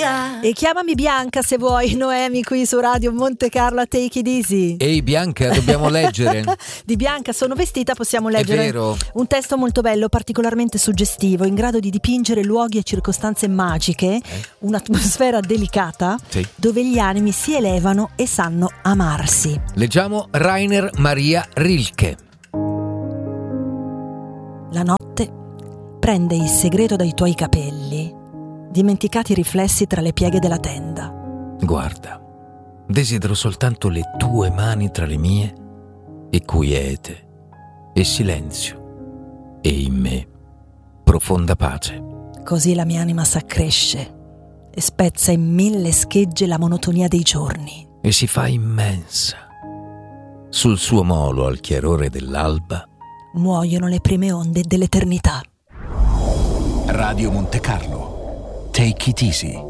Maria. E chiamami Bianca se vuoi, Noemi, qui su Radio Monte Carlo a Take It Easy. Ehi Bianca, dobbiamo leggere. Di Bianca sono vestita, possiamo leggere. È vero. Un testo molto bello, particolarmente suggestivo, in grado di dipingere luoghi e circostanze magiche, un'atmosfera delicata, Sì. dove gli animi si elevano e sanno amarsi. Leggiamo Rainer Maria Rilke. La notte prende il segreto dai tuoi capelli, dimenticati i riflessi tra le pieghe della tenda. Guarda, desidero soltanto le tue mani tra le mie e quiete e silenzio e in me profonda pace. Così la mia anima s'accresce e spezza in 1000 schegge la monotonia dei giorni. E si fa immensa. Sul suo molo al chiarore dell'alba Muoiono le prime onde dell'eternità. Radio Monte Carlo. Take it easy.